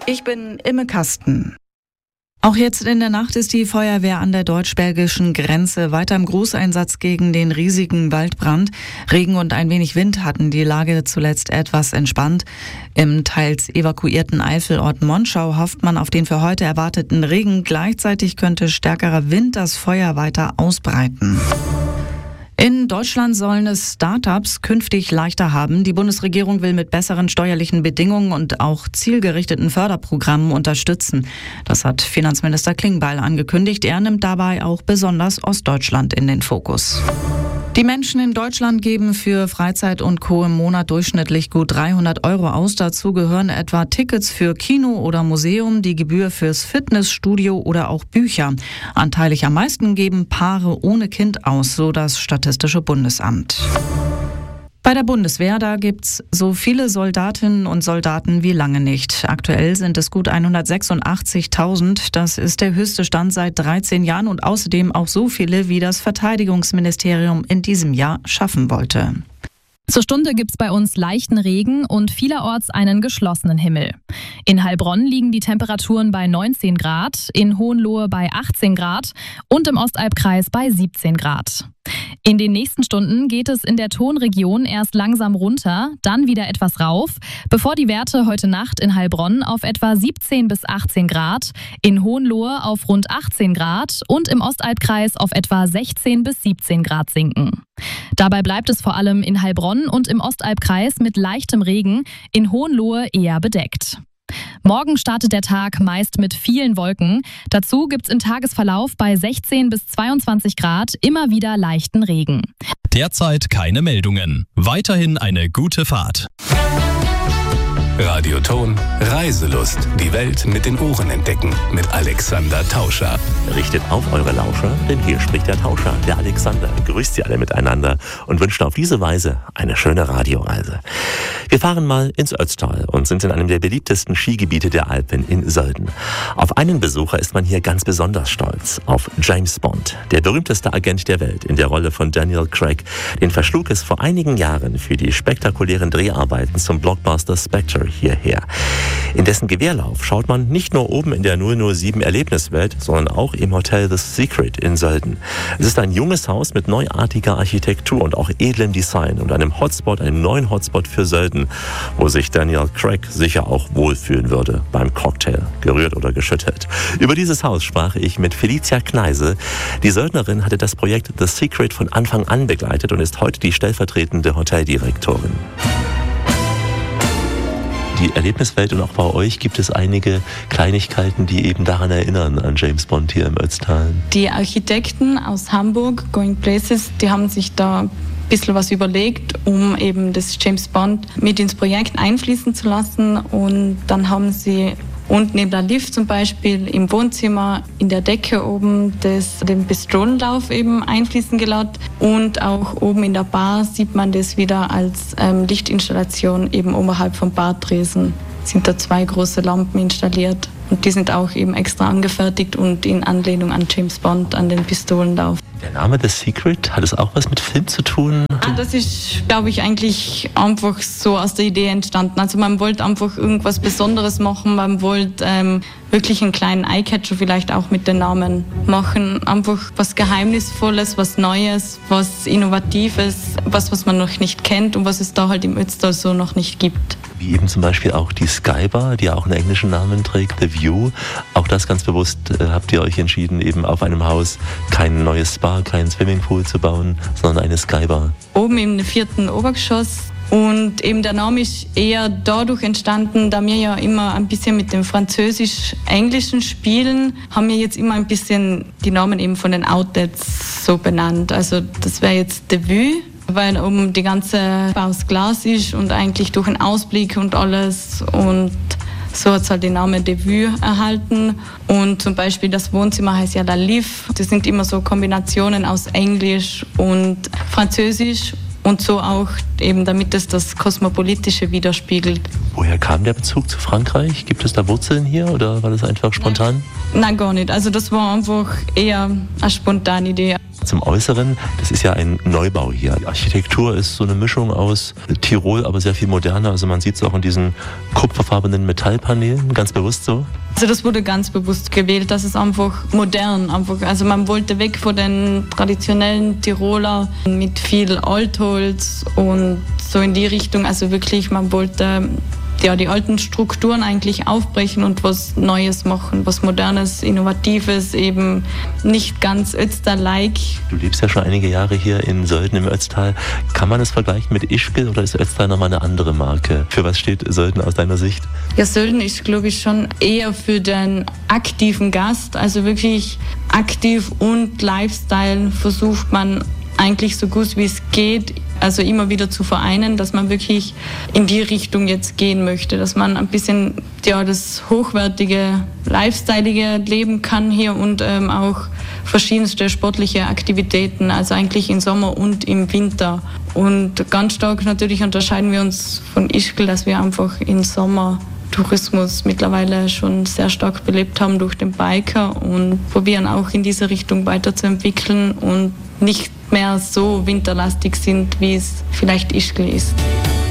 Ich bin Imme Kasten. Auch jetzt in der Nacht ist die Feuerwehr an der deutsch-belgischen Grenze weiter im Großeinsatz gegen den riesigen Waldbrand. Regen und ein wenig Wind hatten die Lage zuletzt etwas entspannt. Im teils evakuierten Eifelort Monschau hofft man auf den für heute erwarteten Regen. Gleichzeitig könnte stärkerer Wind das Feuer weiter ausbreiten. In Deutschland sollen es Startups künftig leichter haben. Die Bundesregierung will mit besseren steuerlichen Bedingungen und auch zielgerichteten Förderprogrammen unterstützen. Das hat Finanzminister Klingbeil angekündigt. Er nimmt dabei auch besonders Ostdeutschland in den Fokus. Die Menschen in Deutschland geben für Freizeit und Co. im Monat durchschnittlich gut 300 € aus. Dazu gehören etwa Tickets für Kino oder Museum, die Gebühr fürs Fitnessstudio oder auch Bücher. Anteilig am meisten geben Paare ohne Kind aus, so das Statistische Bundesamt. Bei der Bundeswehr, da gibt's so viele Soldatinnen und Soldaten wie lange nicht. Aktuell sind es gut 186.000. Das ist der höchste Stand seit 13 Jahren und außerdem auch so viele, wie das Verteidigungsministerium in diesem Jahr schaffen wollte. Zur Stunde gibt's bei uns leichten Regen und vielerorts einen geschlossenen Himmel. In Heilbronn liegen die Temperaturen bei 19 Grad, in Hohenlohe bei 18 Grad und im Ostalbkreis bei 17 Grad. In den nächsten Stunden geht es in der Tonregion erst langsam runter, dann wieder etwas rauf, bevor die Werte heute Nacht in Heilbronn auf etwa 17 bis 18 Grad, in Hohenlohe auf rund 18 Grad und im Ostalbkreis auf etwa 16 bis 17 Grad sinken. Dabei bleibt es vor allem in Heilbronn und im Ostalbkreis mit leichtem Regen, in Hohenlohe eher bedeckt. Morgen startet der Tag meist mit vielen Wolken. Dazu gibt's im Tagesverlauf bei 16 bis 22 Grad immer wieder leichten Regen. Derzeit keine Meldungen. Weiterhin eine gute Fahrt. Radioton Reiselust. Die Welt mit den Ohren entdecken. Mit Alexander Tauscher. Richtet auf eure Lauscher, denn hier spricht der Tauscher, der Alexander. Grüßt sie alle miteinander und wünscht auf diese Weise eine schöne Radioreise. Wir fahren mal ins Ötztal und sind in einem der beliebtesten Skigebiete der Alpen in Sölden. Auf einen Besucher ist man hier ganz besonders stolz. Auf James Bond, der berühmteste Agent der Welt in der Rolle von Daniel Craig. Den verschlug es vor einigen Jahren für die spektakulären Dreharbeiten zum Blockbuster Spectre hierher. In dessen Gewehrlauf schaut man nicht nur oben in der 007 Erlebniswelt, sondern auch im Hotel The Secret in Sölden. Es ist ein junges Haus mit neuartiger Architektur und auch edlem Design und einem neuen Hotspot für Sölden, wo sich Daniel Craig sicher auch wohlfühlen würde beim Cocktail, gerührt oder geschüttelt. Über dieses Haus sprach ich mit Felicia Kneise. Die Söldnerin hatte das Projekt The Secret von Anfang an begleitet und ist heute die stellvertretende Hoteldirektorin. Die Erlebniswelt und auch bei euch gibt es einige Kleinigkeiten, die eben daran erinnern, an James Bond hier im Ötztal. Die Architekten aus Hamburg, Going Places, die haben sich da ein bisschen was überlegt, um eben das James Bond mit ins Projekt einfließen zu lassen. Und dann haben sie unten neben der Lift zum Beispiel im Wohnzimmer in der Decke oben den Pistolenlauf eben einfließen gelassen. Und auch oben in der Bar sieht man das wieder als Lichtinstallation eben oberhalb vom Bartresen. Sind da 2 große Lampen installiert. Und die sind auch eben extra angefertigt und in Anlehnung an James Bond, an den Pistolenlauf. Der Name The Secret, hat es auch was mit Film zu tun? Das ist, glaube ich, eigentlich einfach so aus der Idee entstanden. Also man wollte einfach irgendwas Besonderes machen, man wollte wirklich einen kleinen Eyecatcher vielleicht auch mit den Namen machen. Einfach was Geheimnisvolles, was Neues, was Innovatives, was man noch nicht kennt und was es da halt im Ötztal so noch nicht gibt. Wie eben zum Beispiel auch die Skybar, die auch einen englischen Namen trägt, The View. Auch das ganz bewusst habt ihr euch entschieden, eben auf einem Haus kein neues Spa, keinen Swimmingpool zu bauen, sondern eine Skybar. Oben im 4. Obergeschoss. Und eben der Name ist eher dadurch entstanden, da wir ja immer ein bisschen mit dem Französisch-Englischen spielen, haben wir jetzt immer ein bisschen die Namen eben von den Outlets so benannt. Also das wäre jetzt The Vue, weil oben die ganze aus Glas ist und eigentlich durch einen Ausblick und alles, und so hat es halt den Namen The Vue erhalten. Und zum Beispiel das Wohnzimmer heißt ja La Liv. Das sind immer so Kombinationen aus Englisch und Französisch. Und so auch eben, damit es das Kosmopolitische widerspiegelt. Woher kam der Bezug zu Frankreich? Gibt es da Wurzeln hier oder war das einfach spontan? Nein, gar nicht. Also das war einfach eher eine spontane Idee. zum Äußeren. Das ist ja ein Neubau hier. Die Architektur ist so eine Mischung aus Tirol, aber sehr viel moderner. Also man sieht es auch in diesen kupferfarbenen Metallpaneelen, ganz bewusst so. Also das wurde ganz bewusst gewählt, das ist einfach modern. Also man wollte weg von den traditionellen Tiroler mit viel Altholz und so in die Richtung. Also wirklich, man wollte die alten Strukturen eigentlich aufbrechen und was Neues machen, was Modernes, Innovatives, eben nicht ganz Ötztal-like. Du lebst ja schon einige Jahre hier in Sölden im Ötztal. Kann man das vergleichen mit Ischgl oder ist Ötztal nochmal eine andere Marke? Für was steht Sölden aus deiner Sicht? Ja, Sölden ist, glaube ich, schon eher für den aktiven Gast, also wirklich aktiv und Lifestyle versucht man eigentlich so gut wie es geht, also immer wieder zu vereinen, dass man wirklich in die Richtung jetzt gehen möchte, dass man ein bisschen das hochwertige, lifestyleige leben kann hier und auch verschiedenste sportliche Aktivitäten, also eigentlich im Sommer und im Winter. Und ganz stark natürlich unterscheiden wir uns von Ischgl, dass wir einfach im Sommer Tourismus mittlerweile schon sehr stark belebt haben durch den Biker und probieren auch in diese Richtung weiterzuentwickeln und nicht mehr so winterlastig sind, wie es vielleicht Ischgl ist.